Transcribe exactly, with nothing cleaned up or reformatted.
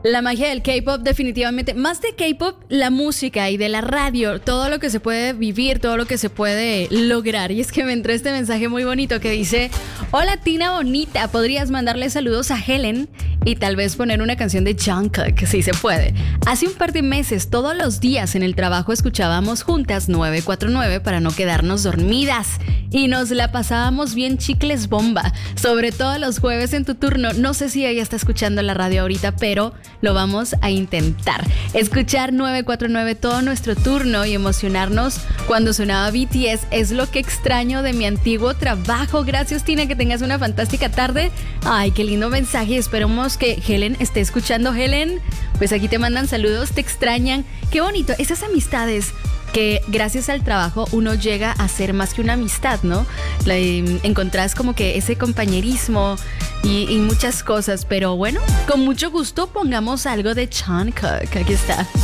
La magia del K-pop, definitivamente. Más de K-pop, la música y de la radio, todo lo que se puede vivir, todo lo que se puede lograr. Y es que me entró este mensaje muy bonito que dice: hola Tina bonita, ¿podrías mandarle saludos a Helen? Y tal vez poner una canción de Jungkook, que sí se puede. Hace un par de meses, todos los días en el trabajo escuchábamos juntas nueve cuatro nueve para no quedarnos dormidas. Y nos la pasábamos bien chicles bomba. Sobre todo los jueves en tu turno. No sé si ella está escuchando la radio ahorita, pero lo vamos a intentar. Escuchar nueve cuatro nueve todo nuestro turno y emocionarnos cuando sonaba B T S es lo que extraño de mi antiguo trabajo. Gracias, Tina, que tengas una fantástica tarde. Ay, qué lindo mensaje. Esperemos que Helen esté escuchando. Helen, pues aquí te mandan saludos, te extrañan. Qué bonito, esas amistades que gracias al trabajo uno llega a ser más que una amistad, ¿no? La, eh, encontrás como que ese compañerismo y, y muchas cosas, pero bueno, con mucho gusto pongamos algo de Jungkook. Aquí está.